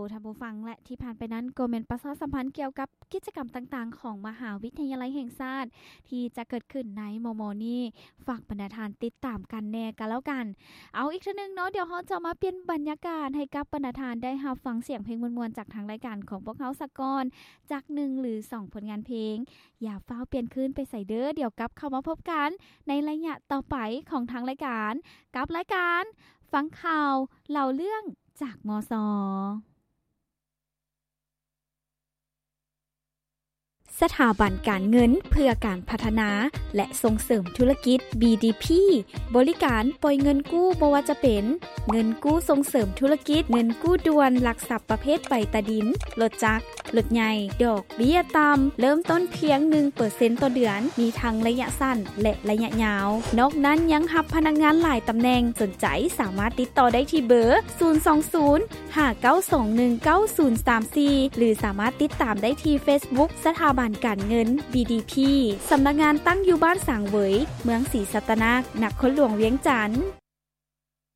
ท่านผู้ฟังและที่ผ่านไปนั้นก็เป็นประชาสัมพันธ์เกี่ยวกับกิจกรรมต่างๆของมหาวิทยาลัยแห่งชาติที่จะเกิดขึ้นในมม.นี้ฝากบรรดาท่านติดตามกันแน่กันแล้วกันเอาอีกทีนึงเนาะเดี๋ยวเราจะมาเปลี่ยนบรรยากาศให้กับบรรดาท่านได้รับฟังเสียงเพลงม่วนๆจากทางรายการของพวกเราสักก่อนจาก1หรือ2ผลงานเพลงอย่าฟ้าวเปลี่ยนคืนไปใส่เด้อเดี๋ยวกลับเข้ามาพบกันในระยะต่อไปของทางรายการกับรายการฟังข่าวเล่าเรื่องจากมส.สถาบันการเงินเพื่อการพัฒนาและส่งเสริมธุรกิจ BDP บริการปล่อยเงินกู้บ่ว่าจะเป็นเงินกู้ส่งเสริมธุรกิจเงินกู้ด่วนหลักทรัพย์ประเภทใบตะดินรถจักรรถใหญ่ดอกเบี้ยต่ำเริ่มต้นเพียง 1% ต่อเดือนมีทั้งระยะสั้นและระยะยาวนอกนั้นยังรับพนักงานหลายตำแหน่งสนใจสามารถติดต่อได้ที่เบอร์ 020-5921-9034 หรือสามารถติดตามได้ที่ Facebook สถาบันการเงิน BDP สำนักงานตั้งอยู่บ้านสางเหวยเมืองศรีสัตนานครหลวงเวียงจันทน์